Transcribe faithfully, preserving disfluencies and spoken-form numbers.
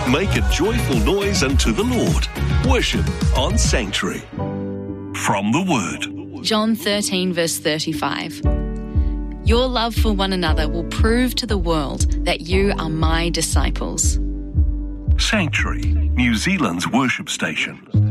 Make a joyful noise unto the Lord. Worship on Sanctuary. From the Word. John thirteen, verse thirty-five. Your love for one another will prove to the world that you are my disciples. Sanctuary, New Zealand's worship station.